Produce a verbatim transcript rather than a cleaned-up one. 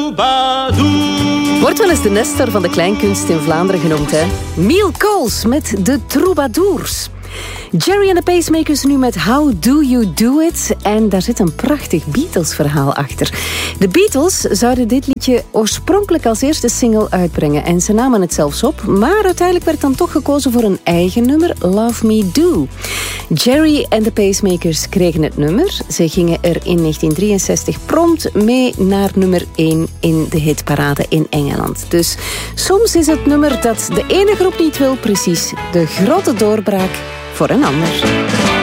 troubadour. Wordt wel eens de Nestor van de kleinkunst in Vlaanderen genoemd, hè? Miel Kools met de troubadours. Jerry and the Pacemakers nu met How Do You Do It? En daar zit een prachtig Beatles-verhaal achter. De Beatles zouden dit liedje oorspronkelijk als eerste single uitbrengen. En ze namen het zelfs op. Maar uiteindelijk werd dan toch gekozen voor een eigen nummer, Love Me Do. Jerry and the Pacemakers kregen het nummer. Ze gingen er in negentien drieënzestig prompt mee naar nummer één in de hitparade in Engeland. Dus soms is het nummer dat de ene groep niet wil precies de grote doorbraak voor een ander.